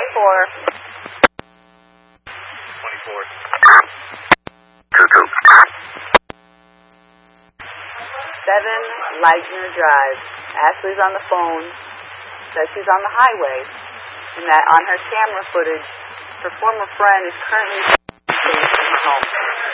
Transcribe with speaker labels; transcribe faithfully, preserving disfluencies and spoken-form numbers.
Speaker 1: twenty-four.
Speaker 2: twenty-four.
Speaker 1: seven Leitner Drive. Ashley's on the phone. Says she's on the highway. And that on her camera footage, her former friend is currently from her home.